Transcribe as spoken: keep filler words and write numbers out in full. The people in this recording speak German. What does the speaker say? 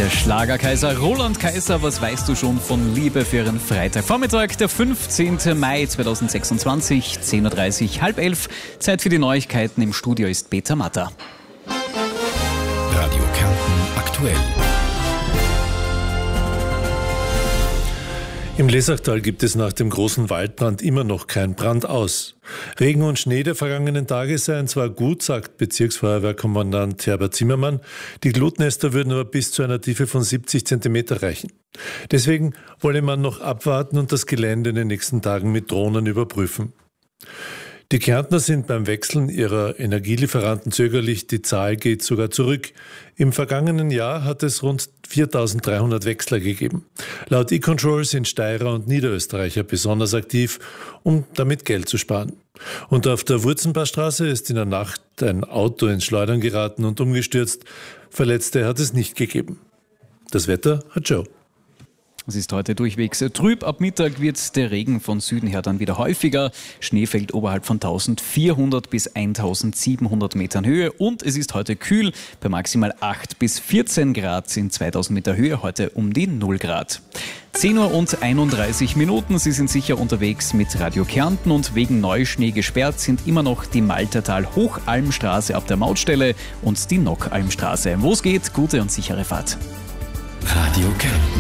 Der Schlagerkaiser Roland Kaiser, was weißt du schon von Liebe für Ihren Freitagvormittag, der fünfzehnten Mai zweitausendsechsundzwanzig, zehn Uhr dreißig, halb elf. Zeit für die Neuigkeiten. Im Studio ist Peter Matter. Radio Kärnten aktuell. Im Lesachtal gibt es nach dem großen Waldbrand immer noch kein Brand aus. Regen und Schnee der vergangenen Tage seien zwar gut, sagt Bezirksfeuerwehrkommandant Herbert Zimmermann, die Glutnester würden aber bis zu einer Tiefe von siebzig Zentimeter reichen. Deswegen wolle man noch abwarten und das Gelände in den nächsten Tagen mit Drohnen überprüfen. Die Kärntner sind beim Wechseln ihrer Energielieferanten zögerlich, die Zahl geht sogar zurück. Im vergangenen Jahr hat es rund viertausenddreihundert Wechsler gegeben. Laut E-Control sind Steirer und Niederösterreicher besonders aktiv, um damit Geld zu sparen. Und auf der Wurzenbachstraße ist in der Nacht ein Auto ins Schleudern geraten und umgestürzt. Verletzte hat es nicht gegeben. Das Wetter hat Joe. Es ist heute durchwegs trüb. Ab Mittag wird der Regen von Süden her dann wieder häufiger. Schnee fällt oberhalb von eintausendvierhundert bis eintausendsiebenhundert Metern Höhe. Und es ist heute kühl bei maximal acht bis vierzehn Grad in zweitausend Meter Höhe. Heute um die null Grad. zehn Uhr und einunddreißig Minuten. Sie sind sicher unterwegs mit Radio Kärnten und wegen Neuschnee gesperrt sind immer noch die Maltertal-Hochalmstraße ab der Mautstelle und die Nockalmstraße. Wo es geht, gute und sichere Fahrt. Radio Kärnten.